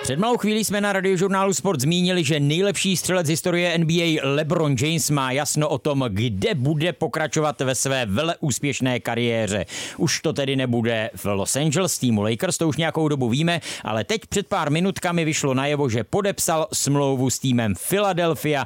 Před malou chvílí jsme na Radiožurnálu Sport zmínili, že nejlepší střelec historie NBA LeBron James má jasno o tom, kde bude pokračovat ve své veleúspěšné kariéře. Už to tedy nebude v Los Angeles týmu Lakers, to už nějakou dobu víme, ale teď před pár minutkami vyšlo najevo, že podepsal smlouvu s týmem Philadelphia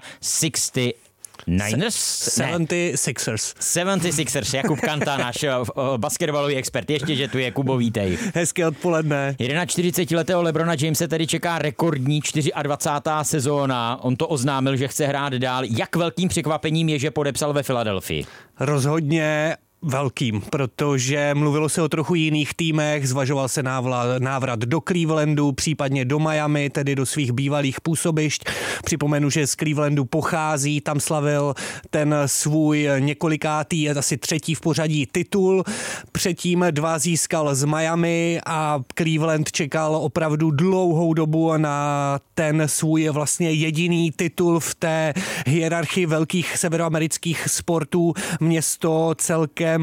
76ers. Jakub Kanta, náš basketbalový expert. Ještě, že tu je, Kubo, vítej. Hezké odpoledne. 41letého LeBrona Jamese tedy čeká rekordní 24. sezóna. On to oznámil, že chce hrát dál. Jak velkým překvapením je, že podepsal ve Filadelfii? Rozhodně velkým, protože mluvilo se o trochu jiných týmech, zvažoval se návrat do Clevelandu, případně do Miami, tedy do svých bývalých působišť. Připomenu, že z Clevelandu pochází, tam slavil ten svůj několikátý, asi třetí v pořadí titul. Předtím 2 získal z Miami a Cleveland čekal opravdu dlouhou dobu na ten svůj vlastně jediný titul v té hierarchii velkých severoamerických sportů. Město celkem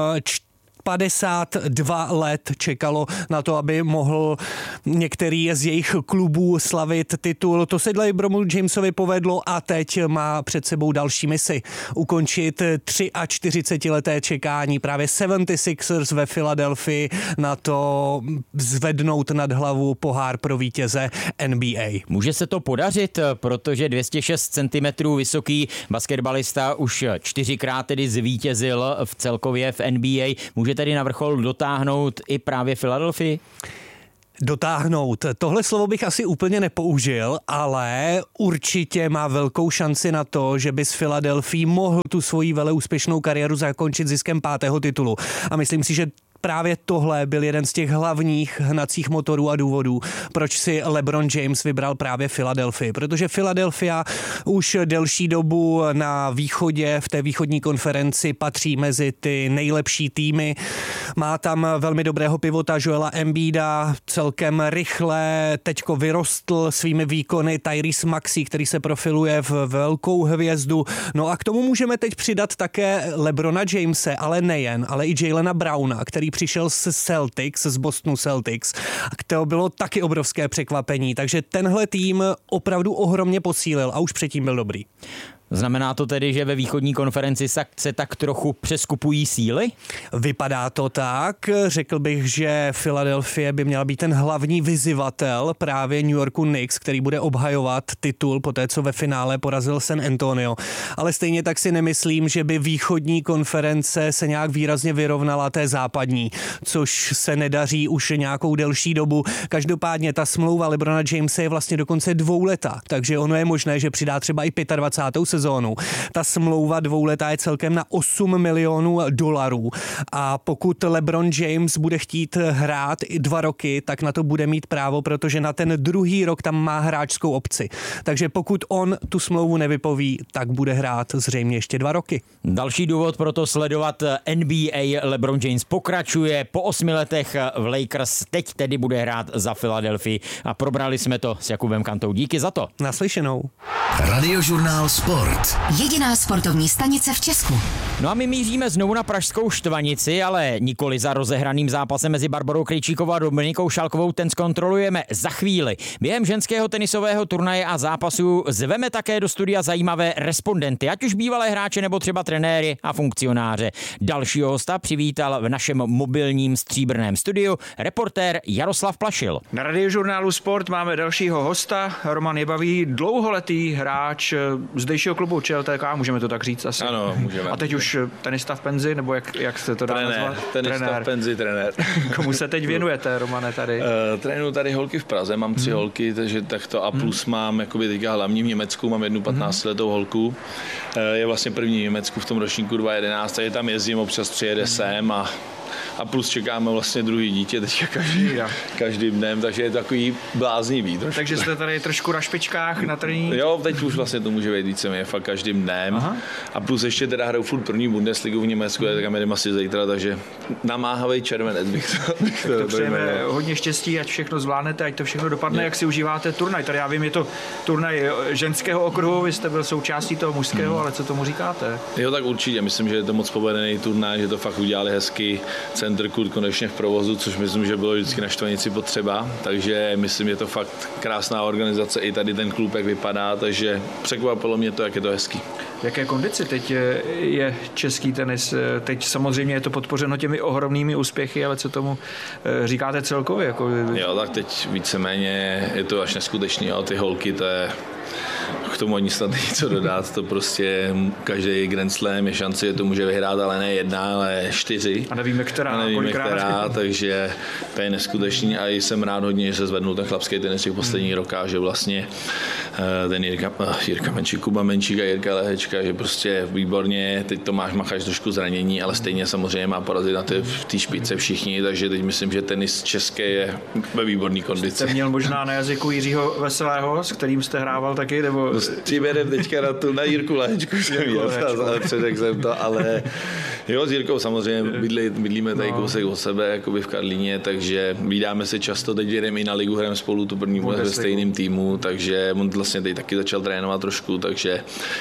52 let čekalo na to, aby mohl některý z jejich klubů slavit titul. To se LeBronu Jamesovi povedlo a teď má před sebou další misi. Ukončit 43leté čekání právě 76ers ve Filadelfii na to zvednout nad hlavu pohár pro vítěze NBA. Může se to podařit, protože 206 cm vysoký basketbalista už 4krát tedy zvítězil v celkově v NBA. Může tedy na vrchol dotáhnout i právě Filadelfii? Dotáhnout. Tohle slovo bych asi úplně nepoužil, ale určitě má velkou šanci na to, že by s Filadelfií mohl tu svoji veleúspěšnou kariéru zakončit ziskem 5. titulu. A myslím si, že právě tohle byl jeden z těch hlavních hnacích motorů a důvodů, proč si LeBron James vybral právě Filadelfii. Protože Philadelphia už delší dobu na východě, v té východní konferenci patří mezi ty nejlepší týmy. Má tam velmi dobrého pivota Joela Embida, celkem rychle teďko vyrostl svými výkony Tyrese Maxey, který se profiluje v velkou hvězdu. No a k tomu můžeme teď přidat také LeBrona Jamese, ale nejen, ale i Jaylena Browna, který přišel z Bostonu Celtics. A to bylo taky obrovské překvapení, takže tenhle tým opravdu ohromně posílil a už předtím byl dobrý. Znamená to tedy, že ve východní konferenci se tak trochu přeskupují síly? Vypadá to tak. Řekl bych, že Philadelphia by měla být ten hlavní vyzývatel právě New Yorku Knicks, který bude obhajovat titul po té, co ve finále porazil San Antonio. Ale stejně tak si nemyslím, že by východní konference se nějak výrazně vyrovnala té západní, což se nedaří už nějakou delší dobu. Každopádně ta smlouva LeBrona Jamese je vlastně dokonce 2letá, takže ono je možné, že přidá třeba i 25. sezónu. Ta smlouva 2letá je celkem na $8 milionů a pokud LeBron James bude chtít hrát i 2 roky, tak na to bude mít právo, protože na ten druhý rok tam má hráčskou opci. Takže pokud on tu smlouvu nevypoví, tak bude hrát zřejmě ještě 2 roky. Další důvod pro to sledovat NBA. LeBron James pokračuje po 8 letech v Lakers, teď tedy bude hrát za Filadelfii a probrali jsme to s Jakubem Kantou. Díky za to. Naslyšenou. Radiožurnál Sport. Jediná sportovní stanice v Česku. No a my míříme znovu na pražskou Štvanici, ale nikoli za rozehraným zápasem mezi Barborou Krejčíkovou a Dominikou Šálkovou, ten zkontrolujeme za chvíli. Během ženského tenisového turnaje a zápasu zveme také do studia zajímavé respondenty, ať už bývalé hráče nebo třeba trenéry a funkcionáře. Dalšího hosta přivítal v našem mobilním stříbrném studiu reportér Jaroslav Plašil. Na Radiožurnálu Sport máme dalšího hosta, Roman Jebavý, dlouholetý hráč zdejšího klubu ČLTK, můžeme to tak říct asi. Ano, můžeme. A teď už tenista v penzi, nebo jak se to dá nazvat? Tenista v penzi, trenér. Komu se teď věnujete, Romane, tady? Trénuju tady holky v Praze, mám 3 holky, takže takto a plus mám jakoby teďka hlavní v Německu, mám jednu 15letou holku. Je vlastně první v Německu v tom ročníku 2011, takže tam jezdím, občas přijede sem a plus čekáme vlastně druhý dítě teďka každým dnem, takže je to takový bláznivý. Trošku. Takže jste tady trošku na špičkách na tréninku? Jo, teď už vlastně to může být víceméně fakt každým dnem. Aha. A plus ještě teda hraju furt první Bundesligu v Německu, tak jdem asi zítra, takže namáhavej červenec bych to přejeme hodně štěstí, ať všechno zvládnete, ať to všechno dopadne, jak si užíváte turnaj. Tady já vím, je to turnaj ženského okruhu, vy jste byl součástí toho mužského, ale co tomu říkáte? Jo, tak určitě, myslím, že je to moc povedený turnaj, že to fakt udělali hezky. center court konečně v provozu, což myslím, že bylo vždycky na Štvanici potřeba, takže myslím, je to fakt krásná organizace, i tady ten klub, jak vypadá, takže překvapilo mě to, jak je to hezký. V jaké kondici teď je český tenis? Teď samozřejmě je to podpořeno těmi ohromnými úspěchy, ale co tomu říkáte celkově? Jako... Jo, tak teď víceméně je to až neskutečný, ale ty holky, to je... K tomu ani snad něco dodat, to prostě každý Grand Slam je šance, že to může vyhrát, ale ne 1, ale 4. A nevíme, která, takže to je neskutečný a jsem rád hodně, že se zvednul ten chlapský tenis v těch posledních rokách, že vlastně ten Jirka Menčík, Kuba Menčík a Jirka Lehečka, že prostě výborně, teď Tomáš Macháč trošku zranění, ale stejně samozřejmě má porazit na té špičce všichni, takže teď myslím, že tenis český je ve výborný kondici. Jste měl možná na jazyku Jiřího Veselého, s kterým jste hrával taky, nebo... Přivedem teďka na Jirku Lehečku, předek jsem to, ale jo, s Jirkou samozřejmě bydlíme tady kousek od sebe, jakoby v Karlíně, takže vídáme se často, teď jedeme i na ligu, hrajeme spolu, tu první bude ve stejném týmu, takže on vlastně teď taky začal trénovat trošku, takže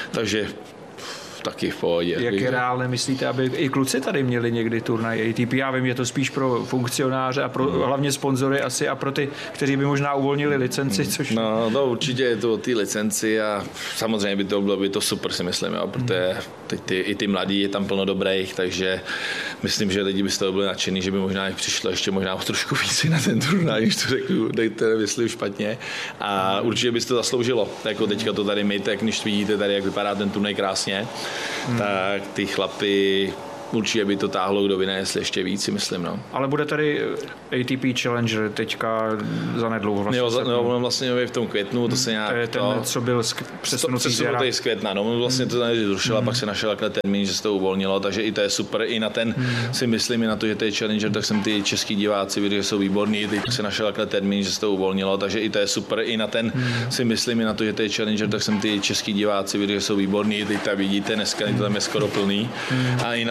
taky v pohodě. Jak je reálné, myslíte, aby i kluci tady měli někdy turnaj ATP? Já vím, je to spíš pro funkcionáře a pro hlavně sponzory asi a pro ty, kteří by možná uvolnili licenci, což... No určitě je to o té licenci a samozřejmě by to bylo by to super, si myslím, jo, protože teď i ty mladí je tam plno dobrých, takže myslím, že lidi by z toho byli nadšený, že by možná jich přišlo ještě možná trošku víc na ten turnaj, když to řeknu, dejte nemyslím špatně a určitě by to zasloužilo, jako teďka to tady my, tak když vidíte tady, jak vypadá ten turnaj krásně, tak ty chlapy určitě by to táhlo, kdo vyne, jestli ještě víc, si myslím. No. Ale bude tady ATP Challenger teďka zanedlouho vlastně. Jo, vlastně v tom květnu, to se nějak... To je ten, co byl přesunutý z května, no, vlastně to zrušila, pak se našel takhle termín, že se to uvolnilo, takže i to je super, i na ten si myslím, i na to, že to je Challenger, tak jsem ty český diváci viděl, že jsou výborní, teď se našel takhle termín, že se to uvolnilo, takže i to je super, i na ten si myslím, i na to, že to je Challenger, tak jsem ty český diváci viděl, že jsou výborní, teď tam vidíte, dneska to tam je skoro plný, a i na